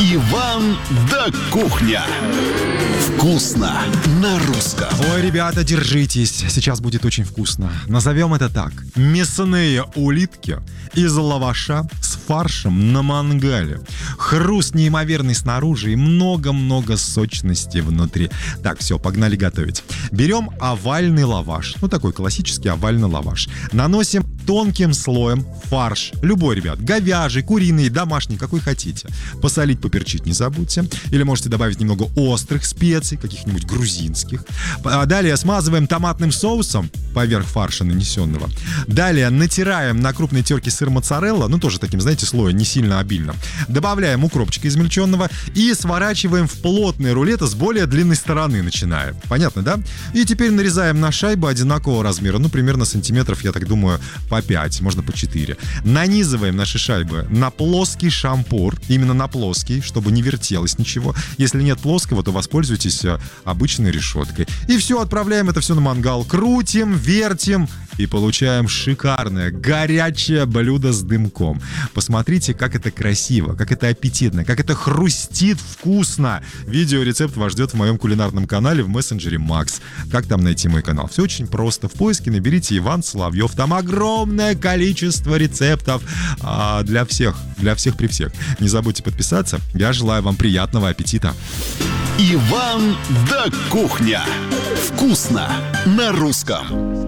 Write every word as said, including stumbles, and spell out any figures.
Иван да кухня. Вкусно на русском. Ой, ребята, держитесь, сейчас будет очень вкусно. Назовем это так: мясные улитки из лаваша с фаршем на мангале. Хруст неимоверный снаружи и много-много сочности внутри. Так, все, погнали готовить. Берем овальный лаваш, ну такой классический овальный лаваш. Наносим тонким слоем фарш. Любой, ребят, говяжий, куриный, домашний, какой хотите. Посолить, поперчить не забудьте. Или можете добавить немного острых специй, каких-нибудь грузинских. Далее смазываем томатным соусом поверх фарша нанесенного. Далее натираем на крупной терке сыр моцарелла, ну тоже таким, знаете, слоем, не сильно обильно. Добавляем укропчика измельченного и сворачиваем в плотные рулеты с более длинной стороны, начиная. Понятно, да? И теперь нарезаем на шайбы одинакового размера, ну примерно сантиметров, я так думаю, по пять, можно по четыре. Нанизываем наши шайбы на плоский шампур, именно на плоский, чтобы не вертелось ничего. Если нет плоского, то воспользуйтесь обычной решеткой. И все, отправляем это все на мангал, крутим, вертим и получаем шикарное, горячее блюдо с дымком. Посмотрите, как это красиво, как это аппетитно, как это хрустит вкусно. Видеорецепт вас ждет в моем кулинарном канале в мессенджере Макс. Как там найти мой канал? Все очень просто. В поиске наберите Иван Соловьев. Там огромное количество рецептов а, для всех, для всех при всех. Не забудьте подписаться. Я желаю вам приятного аппетита. Иван да кухня. Вкусно на русском.